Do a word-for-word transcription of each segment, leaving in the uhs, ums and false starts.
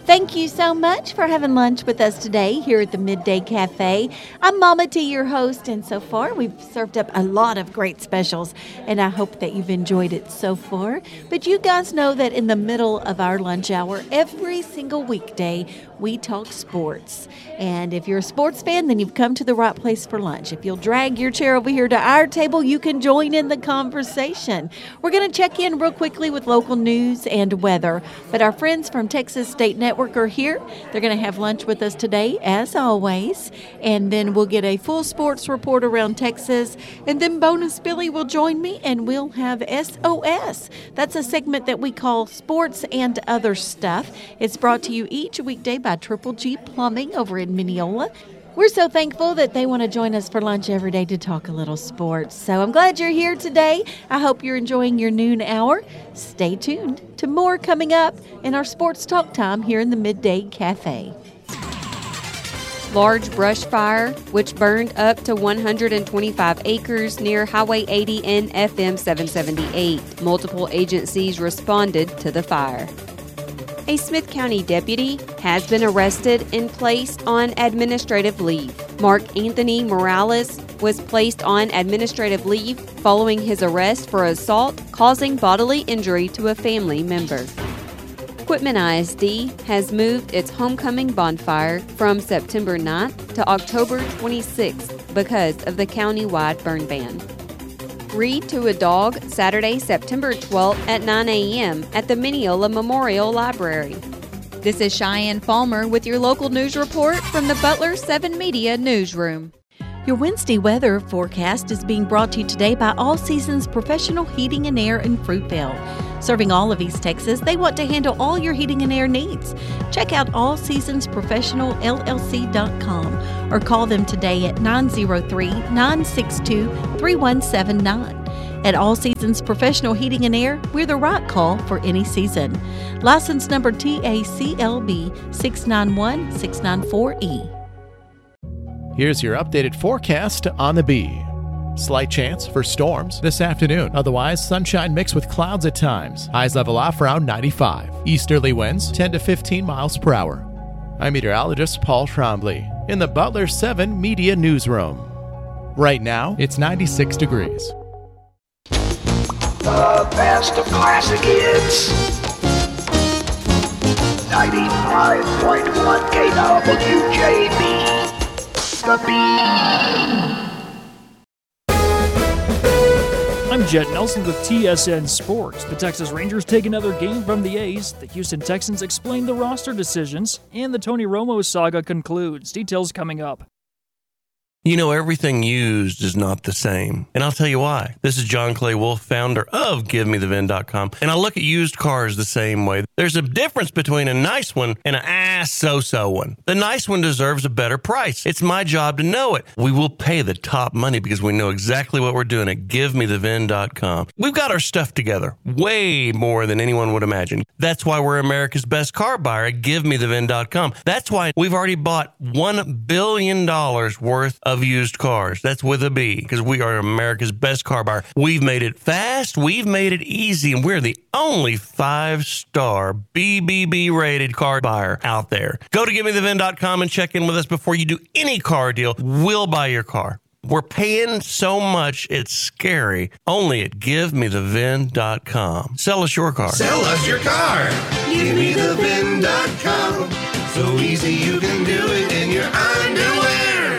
Thank you so much for having lunch with us today here at the Midday Cafe. I'm Mama T, your host, and so far we've served up a lot of great specials, and I hope that you've enjoyed it so far. But you guys know that in the middle of our lunch hour, every single weekday, we talk sports. And if you're a sports fan, then you've come to the right place for lunch. If you'll drag your chair over here to our table, you can join in the conversation. We're going to check in real quickly with local news and weather, but our friends from Texas State Network are here. They're going to have lunch with us today, as always, and then we'll get a full sports report around Texas, and then Bonus Billy will join me, and we'll have S O S. That's a segment that we call Sports and Other Stuff. It's brought to you each weekday by Triple G Plumbing over in Mineola. We're so thankful that they want to join us for lunch every day to talk a little sports. So I'm glad you're here today. I hope you're enjoying your noon hour. Stay tuned to more coming up in our sports talk time here in the Midday Cafe. Large brush fire, which burned up to one hundred twenty-five acres near Highway eighty and F M seven seventy-eight. Multiple agencies responded to the fire. A Smith County deputy has been arrested and placed on administrative leave. Mark Anthony Morales was placed on administrative leave following his arrest for assault causing bodily injury to a family member. Quitman I S D has moved its homecoming bonfire from September ninth to October twenty-sixth because of the county-wide burn ban. Read to a Dog Saturday, September twelfth at nine a.m. at the Mineola Memorial Library. This is Cheyenne Falmer with your local news report from the Butler seven Media Newsroom. Your Wednesday weather forecast is being brought to you today by All Seasons Professional Heating and Air in Fruitvale. Serving all of East Texas, they want to handle all your heating and air needs. Check out all seasons professional L L C dot com or call them today at nine oh three, nine six two, three one seven nine. At All Seasons Professional Heating and Air, we're the right call for any season. License number T A C L B six nine one six nine four E. Here's your updated forecast on the Bee. Slight chance for storms this afternoon. Otherwise, sunshine mixed with clouds at times. Highs level off around ninety-five. Easterly winds ten to fifteen miles per hour. I'm meteorologist Paul Trombley in the Butler seven Media Newsroom. Right now, it's ninety-six degrees. The best of classic hits. ninety-five point one K W J B. The Bee. I'm Jet Nelson with T S N Sports. The Texas Rangers take another game from the A's. The Houston Texans explain the roster decisions, and the Tony Romo saga concludes. Details coming up. You know, everything used is not the same. And I'll tell you why. This is John Clay Wolf, founder of Give Me The V I N dot com. And I look at used cars the same way. There's a difference between a nice one and an ass so-so one. The nice one deserves a better price. It's my job to know it. We will pay the top money because we know exactly what we're doing at Give Me The V I N dot com. We've got our stuff together way more than anyone would imagine. That's why we're America's best car buyer at Give Me The V I N dot com. That's why we've already bought one billion dollars worth of used cars. That's with a B, because we are America's best car buyer. We've made it fast, we've made it easy, and we're the only five-star B B B rated car buyer out there. Go to Give Me The V I N dot com and check in with us before you do any car deal. We'll buy your car. We're paying so much, it's scary. Only at Give Me The V I N dot com. Sell us your car. Sell us your car. Give Me The V I N dot com. So easy you can do it in your underwear.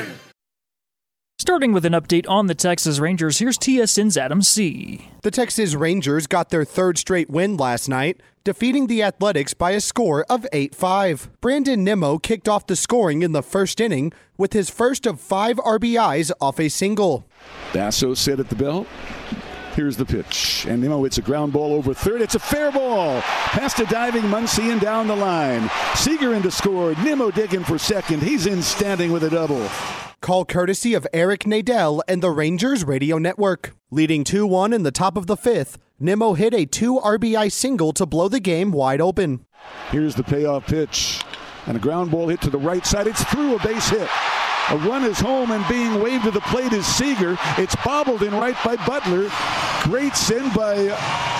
Starting with an update on the Texas Rangers, here's T S N's Adam C. The Texas Rangers got their third straight win last night, defeating the Athletics by a score of eight five. Brandon Nimmo kicked off the scoring in the first inning with his first of five R B Is off a single. Basso set at the belt. Here's the pitch. And Nimmo hits a ground ball over third. It's a fair ball. Past a diving Muncy and down the line. Seager in to score. Nimmo digging for second. He's in standing with a double. Call courtesy of Eric Nadel and the Rangers Radio Network. Leading two one in the top of the fifth, Nimmo hit a two R B I single to blow the game wide open. Here's the payoff pitch. And a ground ball hit to the right side. It's through a base hit. A run is home, and being waved to the plate is Seager. It's bobbled in right by Butler. Great send by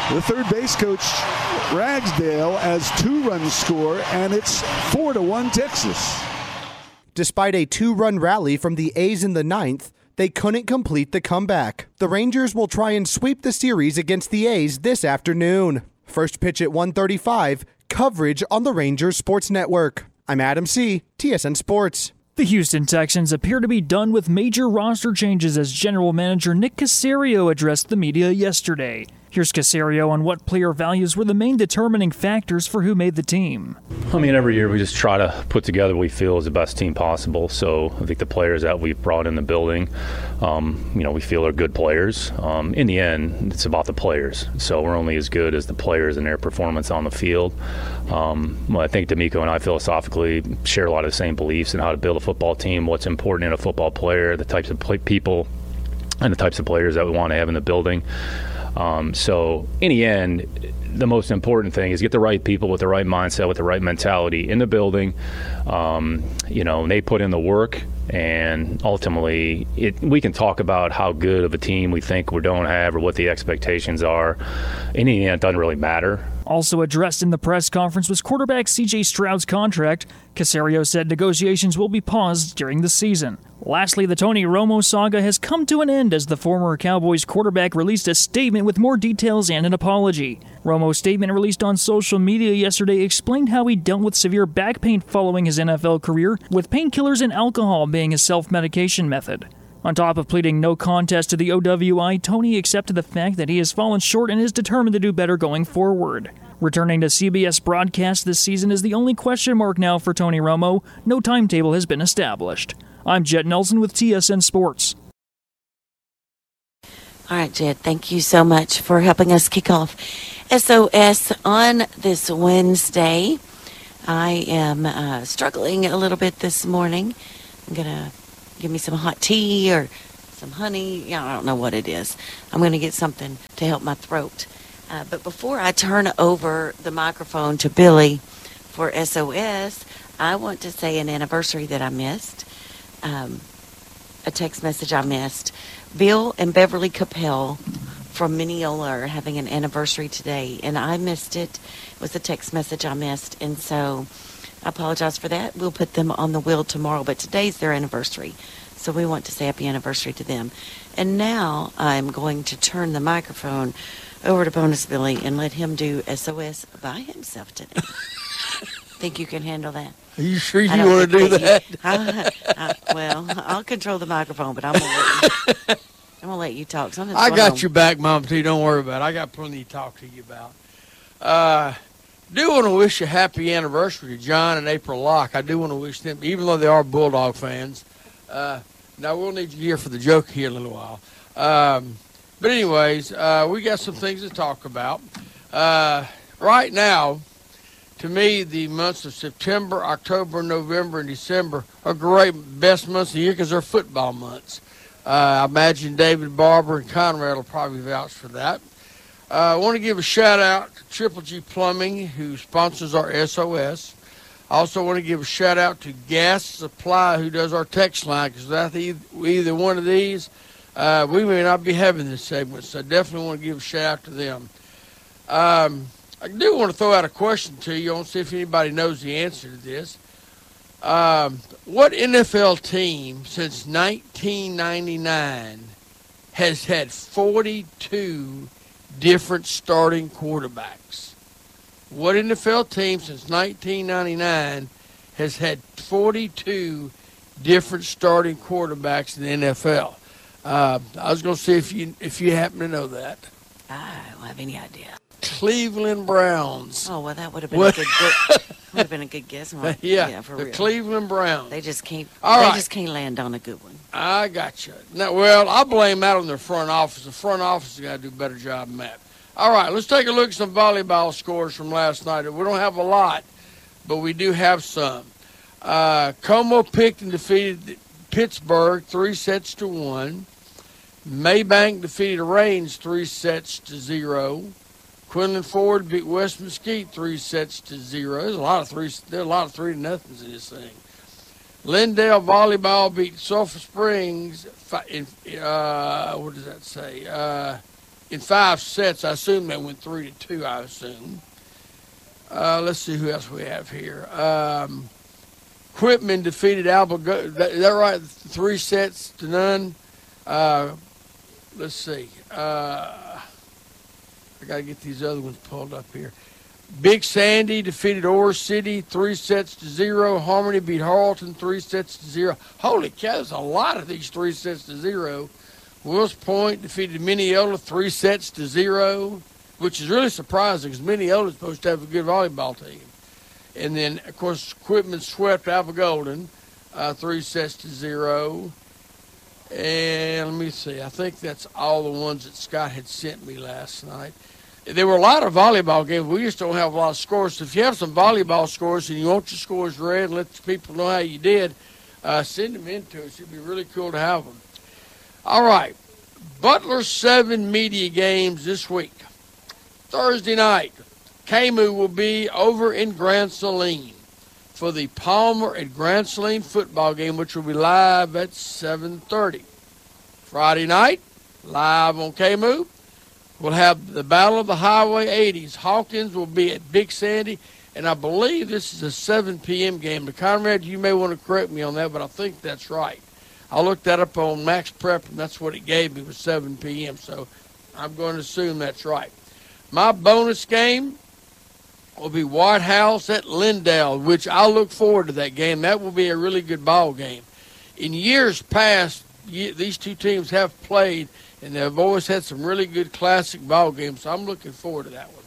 The third base coach, Ragsdale, as two-run score, and it's four to one Texas. Despite a two-run rally from the A's in the ninth, they couldn't complete the comeback. The Rangers will try and sweep the series against the A's this afternoon. First pitch at one thirty-five, coverage on the Rangers Sports Network. I'm Adam C., T S N Sports. The Houston Texans appear to be done with major roster changes as general manager Nick Caserio addressed the media yesterday. Here's Caserio on what player values were the main determining factors for who made the team. I mean, every year we just try to put together what we feel is the best team possible. So I think the players that we've brought in the building, um, you know, we feel are good players. Um, in the end, it's about the players. So we're only as good as the players and their performance on the field. Um, well, I think D'Amico and I philosophically share a lot of the same beliefs in how to build a football team, what's important in a football player, the types of play- people and the types of players that we want to have in the building. Um, so in the end, the most important thing is get the right people with the right mindset, with the right mentality in the building. Um, you know, and they put in the work, and ultimately it, we can talk about how good of a team we think we don't have or what the expectations are. In the end, it doesn't really matter. Also addressed in the press conference was quarterback C J Stroud's contract. Caserio said negotiations will be paused during the season. Lastly, the Tony Romo saga has come to an end as the former Cowboys quarterback released a statement with more details and an apology. Romo's statement released on social media yesterday explained how he dealt with severe back pain following his N F L career, with painkillers and alcohol being his self-medication method. On top of pleading no contest to the O W I, Tony accepted the fact that he has fallen short and is determined to do better going forward. Returning to C B S broadcast this season is the only question mark now for Tony Romo. No timetable has been established. I'm Jet Nelson with T S N Sports. All right, Jet, thank you so much for helping us kick off S O S on this Wednesday. I am uh, struggling a little bit this morning. I'm going to give me some hot tea or some honey. Yeah, I don't know what it is. I'm going to get something to help my throat. Uh, but before I turn over the microphone to Billy for S O S, I want to say an anniversary that I missed, um, a text message I missed. Bill and Beverly Capel from Mineola are having an anniversary today, and I missed it. It was a text message I missed, and so I apologize for that. We'll put them on the wheel tomorrow, but today's their anniversary, so we want to say happy anniversary to them. And now I'm going to turn the microphone over to Bonus Billy and let him do S O S by himself today. Think you can handle that? Are you sure you want to do that? You, I, I, well, I'll control the microphone, but I'm going to I'm gonna let you talk. Something's I got on. your back, Mom T. Don't worry about it. I got plenty to talk to you about. Uh, do want to wish a happy anniversary to John and April Locke. I do want to wish them, even though they are Bulldog fans. Uh, now, we'll need you here for the joke here in a little while. Um, but anyways, uh, we got some things to talk about. Uh, right now, to me, the months of September, October, November, and December are great, best months of the year because they're football months. Uh, I imagine David Barber and Conrad will probably vouch for that. Uh, I want to give a shout-out to Triple G Plumbing, who sponsors our S O S. I also want to give a shout-out to Gas Supply, who does our text line, because without either, either one of these, uh, we may not be having this segment, so I definitely want to give a shout-out to them. Um, I do want to throw out a question to you. I want to see if anybody knows the answer to this. Um, what N F L team since nineteen ninety-nine has had forty-two different starting quarterbacks? What N F L team since nineteen ninety-nine has had forty-two different starting quarterbacks in the N F L? Uh, I was going to see if you if you happen to know that. I don't have any idea. Cleveland Browns. Oh, well, that would have been What? a good would have been a good guess. Right? Yeah, yeah, for the real. Cleveland Browns. They just can't. All they right. just can't land on a good one. I got you. Now, well, I blame that on their front office. The front office has got to do a better job than that. All right, let's take a look at some volleyball scores from last night. We don't have a lot, but we do have some. Uh, Como picked and defeated Pittsburgh three sets to one. Maybank defeated Reigns three sets to zero. Quinlan Ford beat West Mesquite three sets to zero. There's a lot of three. There's a lot of three to nothings in this thing. Lindale volleyball beat Sulphur Springs. In, uh, what does that say? Uh, in five sets. I assume they went three to two, I assume. Uh, let's see who else we have here. Um, Quitman defeated Alba. Is that right? Three sets to none. Uh, let's see. Uh, I got to get these other ones pulled up here. Big Sandy defeated Ore City three sets to zero. Harmony beat Harleton three sets to zero. Holy cow, there's a lot of these three sets to zero. Wills Point defeated Mineola three sets to zero, which is really surprising because Mineola is supposed to have a good volleyball team. And then, of course, Quitman swept Alpha Golden uh, three sets to zero. And let me see. I think that's all the ones that Scott had sent me last night. There were a lot of volleyball games. We just don't have a lot of scores. So if you have some volleyball scores and you want your scores read and let the people know how you did, uh, send them in to us. It'd be really cool to have them. All right. Butler seven media games this week. Thursday night, K M U will be over in Grand Saline for the Palmer at Grand Saline football game, which will be live at seven thirty. Friday night, live on K M U. We'll have the Battle of the Highway eighties. Hawkins will be at Big Sandy, and I believe this is a seven p.m. game. Now, Conrad, you may want to correct me on that, but I think that's right. I looked that up on Max Prep, and that's what it gave me was seven p.m., so I'm going to assume that's right. My bonus game will be White House at Lindale, which I look forward to that game. That will be a really good ball game. In years past, these two teams have played, and they've always had some really good classic ball games, so I'm looking forward to that one.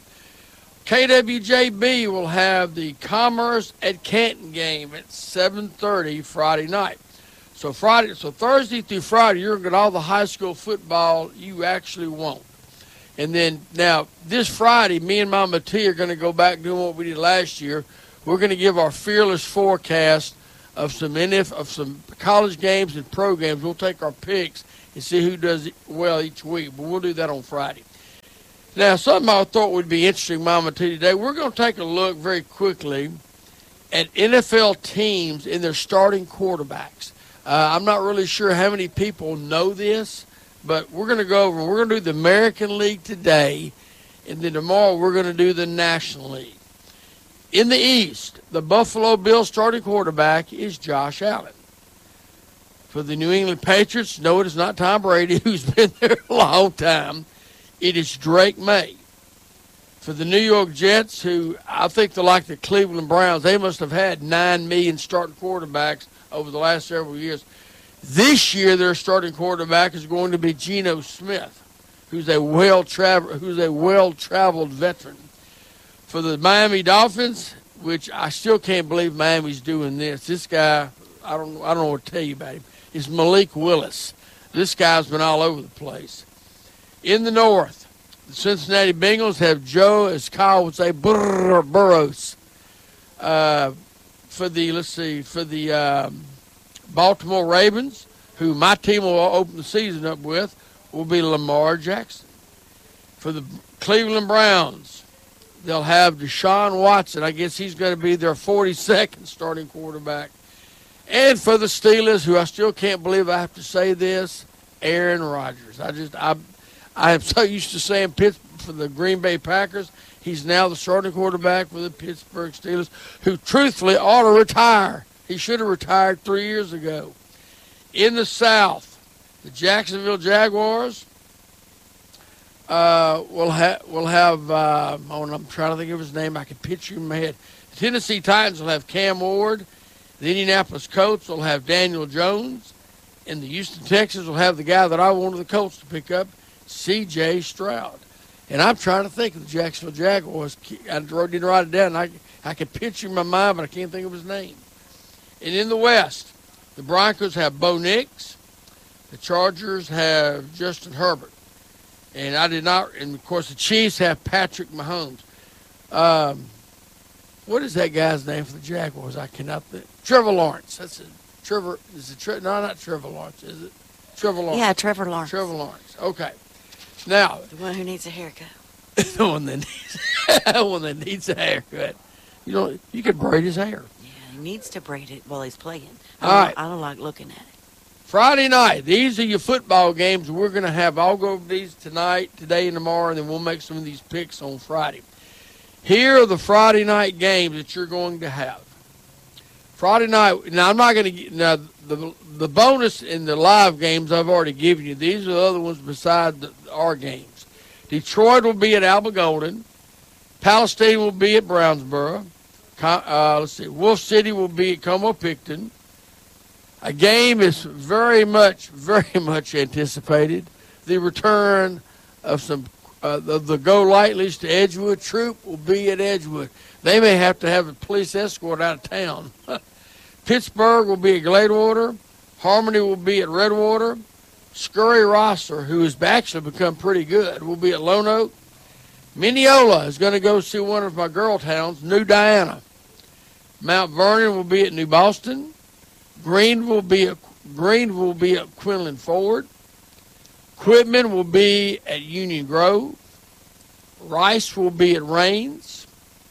K W J B will have the Commerce at Canton game at seven thirty Friday night. So Friday, so Thursday through Friday, you're going to get all the high school football you actually want. And then now this Friday, me and Mama T are going to go back doing what we did last year. We're going to give our fearless forecast of some N F of some college games and pro games. We'll take our picks and see who does well each week. But we'll do that on Friday. Now, something I thought would be interesting, Mama T, today, we're going to take a look very quickly at N F L teams and their starting quarterbacks. Uh, I'm not really sure how many people know this, but we're going to go over, we're going to do the American League today, and then tomorrow we're going to do the National League. In the East, the Buffalo Bills starting quarterback is Josh Allen. For the New England Patriots, no, it is not Tom Brady, who's been there a long time. It is Drake May. For the New York Jets, who I think they're like the Cleveland Browns, they must have had nine million starting quarterbacks over the last several years. This year, their starting quarterback is going to be Geno Smith, who's a well-traveled, who's a well-traveled veteran. For the Miami Dolphins, which I still can't believe Miami's doing this. This guy, I don't, I don't know what to tell you about him, is Malik Willis. This guy's been all over the place. In the North, the Cincinnati Bengals have Joe, as Kyle would say, Burr, Burrows. Uh, for the, let's see, for the um, Baltimore Ravens, who my team will open the season up with, will be Lamar Jackson. For the Cleveland Browns, they'll have Deshaun Watson. I guess he's going to be their forty-second starting quarterback. And for the Steelers, who I still can't believe I have to say this, Aaron Rodgers. I just, I, I am so used to saying Pittsburgh for the Green Bay Packers. He's now the starting quarterback for the Pittsburgh Steelers, who truthfully ought to retire. He should have retired three years ago. In the South, the Jacksonville Jaguars uh, will, ha- will have, uh, oh, I'm trying to think of his name. I can picture him in my head. The Tennessee Titans will have Cam Ward. The Indianapolis Colts will have Daniel Jones. And the Houston Texans will have the guy that I wanted the Colts to pick up, C J Stroud. And I'm trying to think of the Jacksonville Jaguars. I didn't write it down. I, I can picture him in my mind, but I can't think of his name. And in the West, the Broncos have Bo Nix. The Chargers have Justin Herbert. And I did not, and of course the Chiefs have Patrick Mahomes. Um, what is that guy's name for the Jaguars? I cannot think. Trevor Lawrence. That's it. Trevor, is it, Tre- no, not Trevor Lawrence, is it? Trevor Lawrence. Yeah, Trevor Lawrence. Trevor Lawrence. Okay. Now. The one who needs a haircut. the one that needs, the one that needs a haircut. You know, you could braid his hair. Yeah, he needs to braid it while he's playing. I All don't, right. I don't like looking at it. Friday night, these are your football games we're going to have. I'll go over these tonight, today, and tomorrow, and then we'll make some of these picks on Friday. Here are the Friday night games that you're going to have. Friday night, now I'm not going to get, now the, the bonus in the live games I've already given you. These are the other ones beside the, our games. Detroit will be at Alba Golden. Palestine will be at Brownsboro. Uh, let's see, Wolf City will be at Como-Picton. A game is very much, very much anticipated. The return of some uh, the, the Go Lightly's to Edgewood troop will be at Edgewood. They may have to have a police escort out of town. Pittsburgh will be at Gladewater. Harmony will be at Redwater. Scurry Rosser, who has actually become pretty good, will be at Lone Oak. Mineola is going to go see one of my girl towns, New Diana. Mount Vernon will be at New Boston. Green will be at, Green will be at Quinlan Ford. Quitman will be at Union Grove. Rice will be at Rains.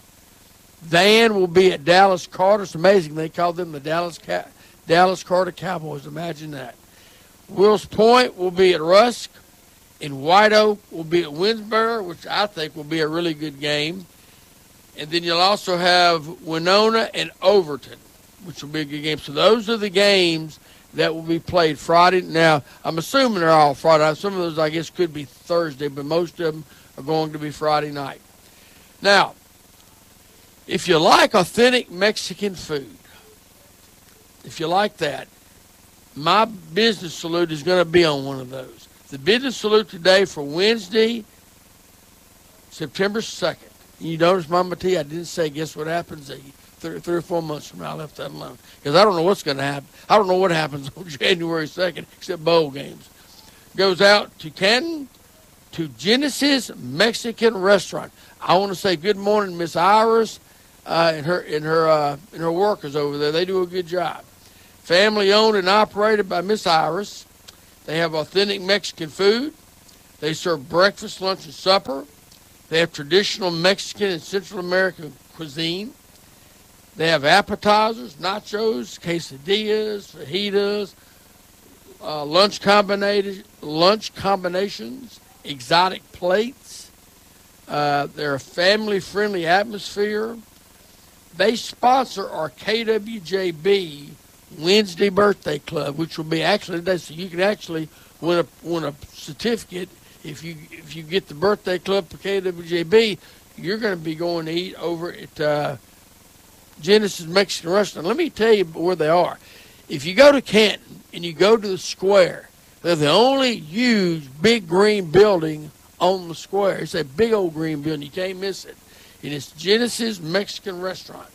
Van will be at Dallas Carter. It's amazing they call them the Dallas Ca- Dallas Carter Cowboys. Imagine that. Wills Point will be at Rusk. And White Oak will be at Winsboro, which I think will be a really good game. And then you'll also have Winona and Overton, which will be a good game. So those are the games that will be played Friday. Now, I'm assuming they're all Friday. Some of those, I guess, could be Thursday, but most of them are going to be Friday night. Now, if you like authentic Mexican food, if you like that, my business salute is going to be on one of those. The business salute today for Wednesday, September second. You notice, Mama T, I didn't say guess what happens a three, three or four months from now. I left that alone because I don't know what's going to happen. I don't know what happens on January second except bowl games. Goes out to Canton, to Genesis Mexican Restaurant. I want to say good morning, Miss Iris, uh, and her and her uh, and her workers over there. They do a good job. Family owned and operated by Miss Iris. They have authentic Mexican food. They serve breakfast, lunch, and supper. They have traditional Mexican and Central American cuisine. They have appetizers, nachos, quesadillas, fajitas, uh, lunch, combina- lunch combinations, exotic plates. Uh, they're a family-friendly atmosphere. They sponsor our K W J B Wednesday Birthday Club, which will be actually today, so you can actually win a win a certificate if you if you get the birthday club for K W J B. You're going to be going to eat over at uh, Genesis Mexican Restaurant. Let me tell you where they are. If you go to Canton and you go to the square, they're the only huge big green building on the square. It's a big old green building. You can't miss it. And it's Genesis Mexican Restaurant.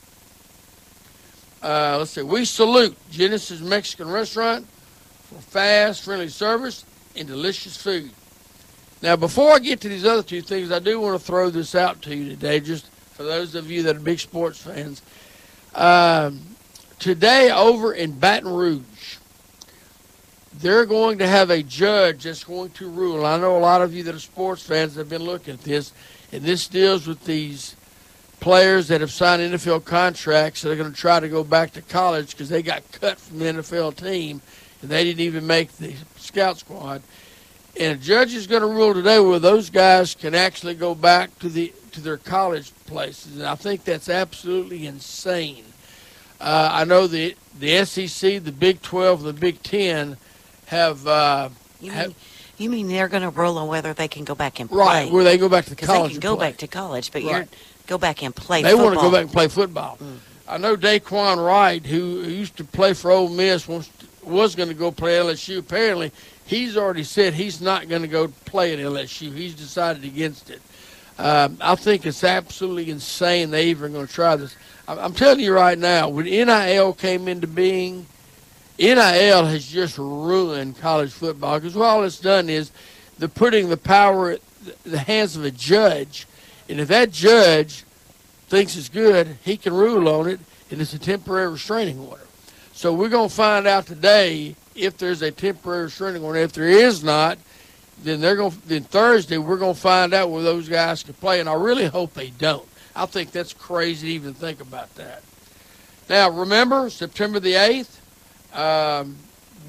Uh, let's see. We salute Genesis Mexican Restaurant for fast, friendly service and delicious food. Now, before I get to these other two things, I do want to throw this out to you today, just for those of you that are big sports fans. Um, today, over in Baton Rouge, they're going to have a judge that's going to rule. I know a lot of you that are sports fans have been looking at this, and this deals with these players that have signed N F L contracts that are going to try to go back to college because they got cut from the N F L team and they didn't even make the scout squad. And a judge is going to rule today where those guys can actually go back to the to their college places, and I think that's absolutely insane. Uh, I know the the S E C, the Big twelve, the Big Ten have. Uh, you, have mean, you mean they're going to rule on whether they can go back and play? Right, where they go back to college. They can go play. back to college, but right. you're go back and play. They football. want to go back and play football. Mm. I know Daquan Wright, who, who used to play for Ole Miss, wants to, was going to go play L S U. Apparently, he's already said he's not going to go play at L S U. He's decided against it. Um, I think it's absolutely insane they even going to try this. I'm, I'm telling you right now, when N I L came into being, N I L has just ruined college football because all it's done is they're putting the power in the hands of a judge, and if that judge thinks it's good, he can rule on it, and it's a temporary restraining order. So we're going to find out today if there's a temporary restraining order. If there is not, then they're going. Then Thursday we're going to find out where those guys can play, and I really hope they don't. I think that's crazy to even think about that. Now remember, September the eighth, um,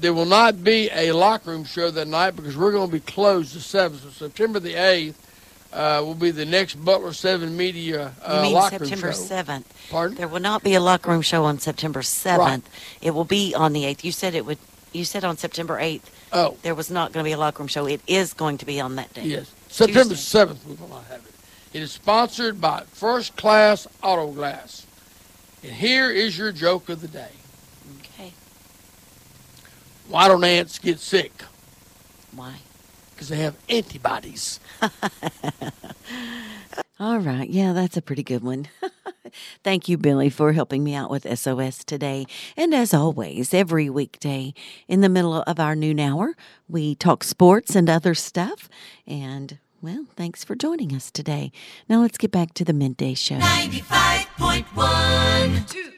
there will not be a locker room show that night because we're going to be closed the seventh. So September the eighth uh, will be the next Butler seven Media uh, you mean locker September room show. seventh? Pardon? There will not be a locker room show on September seventh. Right. It will be on the eighth. You said it would. You said on September eighth. Oh. There was not going to be a locker room show. It is going to be on that day. Yes. September seventh we will not have it. It is sponsored by First Class Auto Glass. And here is your joke of the day. Okay. Why don't ants get sick? Why? Because they have antibodies. All right. Yeah, that's a pretty good one. Thank you, Billy, for helping me out with S O S today. And as always, every weekday in the middle of our noon hour, we talk sports and other stuff. And, well, thanks for joining us today. Now let's get back to the midday show. ninety-five point one, two.